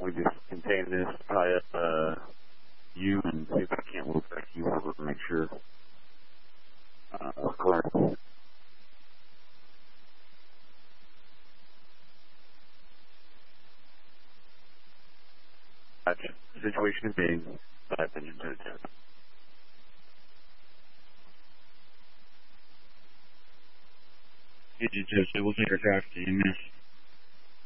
we just contain this, tie up you, and see if I can't look back you over to make sure we're clear. Gotcha. Situation being, my opinion to it. Agent Joseph, we'll take our traffic to you, miss.